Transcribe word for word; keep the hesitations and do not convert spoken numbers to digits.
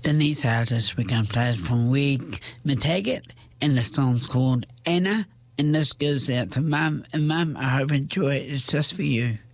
The next artist we're going to play is from Weig McTaggart, and the song's called Anna, and this goes out to Mum. And Mum, I hope you enjoy it. It's just for you.